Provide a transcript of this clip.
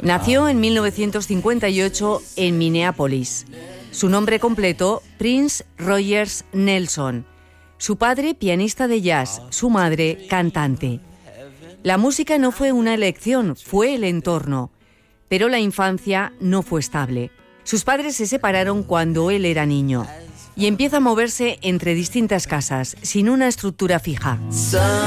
Nació en 1958 en Minneapolis. Su nombre completo, Prince Rogers Nelson. Su padre, pianista de jazz, su madre, cantante. La música no fue una elección, fue el entorno. Pero la infancia no fue estable. Sus padres se separaron cuando él era niño y empieza a moverse entre distintas casas, sin una estructura fija.